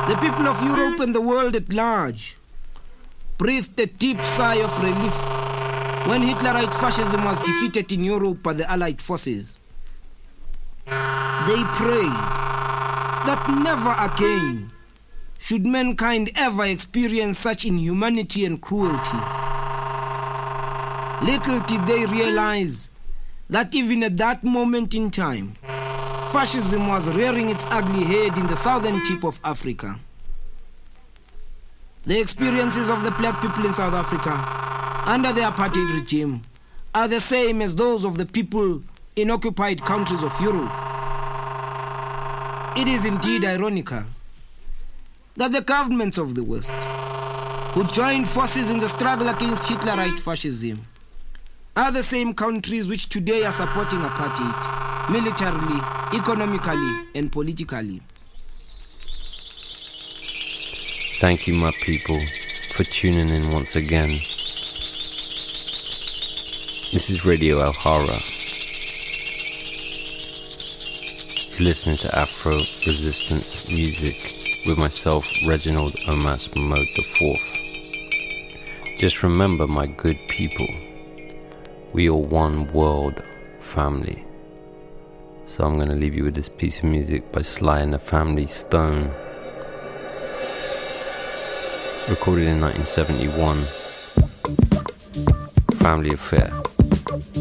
The people of Europe and the world at large breathed a deep sigh of relief when Hitlerite fascism was defeated in Europe by the Allied forces. They prayed that never again should mankind ever experience such inhumanity and cruelty. Little did they realize that even at that moment in time, fascism was rearing its ugly head in the southern tip of Africa. The experiences of the black people in South Africa under the apartheid regime are the same as those of the people in occupied countries of Europe. It is indeed ironical that the governments of the West, who joined forces in the struggle against Hitlerite fascism, are the same countries which today are supporting apartheid, militarily, economically, and politically. Thank you, my people, for tuning in once again. This is Radio Alhara. You're listening to Afro Resistance music with myself, Reginald Omas Mahmoud IV. Just remember, my good people, we are one world family. So I'm going to leave you with this piece of music by Sly and the Family Stone, recorded in 1971. Family Affair.